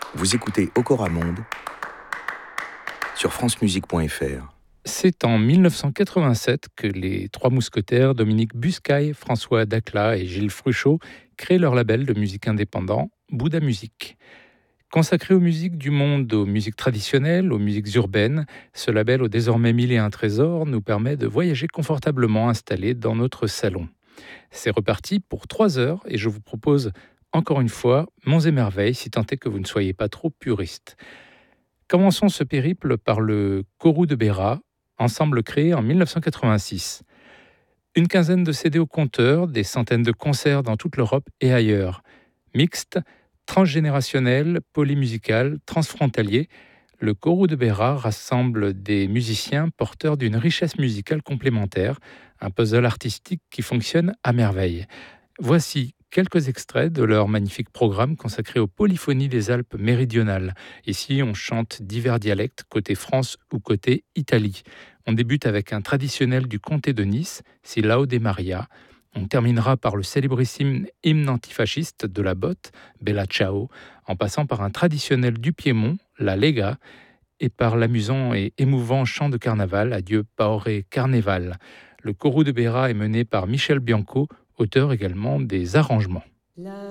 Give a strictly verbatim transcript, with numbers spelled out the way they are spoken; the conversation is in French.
Vous écoutez Okora Monde sur francemusique point f r. C'est en dix-neuf cent quatre-vingt-sept que les trois mousquetaires, Dominique Buscaille, François Dacla et Gilles Fruchot, créent leur label de musique indépendant, Bouddha Musique. Consacré aux musiques du monde, aux musiques traditionnelles, aux musiques urbaines, ce label aux désormais mille et un trésors nous permet de voyager confortablement installés dans notre salon. C'est reparti pour trois heures et je vous propose encore une fois Monts et Merveilles, si tant est que vous ne soyez pas trop puriste. Commençons ce périple par le Corou de Béra, ensemble créé en dix-neuf cent quatre-vingt-six. Une quinzaine de C D au compteur, des centaines de concerts dans toute l'Europe et ailleurs. Mixte, transgénérationnel, polymusical, transfrontalier, le Corou de Béra rassemble des musiciens porteurs d'une richesse musicale complémentaire, un puzzle artistique qui fonctionne à merveille. Voici quelques extraits de leur magnifique programme consacré aux polyphonies des Alpes méridionales. Ici, on chante divers dialectes, côté France ou côté Italie. On débute avec un traditionnel du comté de Nice, Si Laude Maria. On terminera par le célébrissime hymne antifasciste de la botte, Bella Ciao, en passant par un traditionnel du Piémont, La Lega, et par l'amusant et émouvant chant de carnaval, Adieu Paore Carneval. Le Corou de Béra est mené par Michel Bianco, auteur également des arrangements.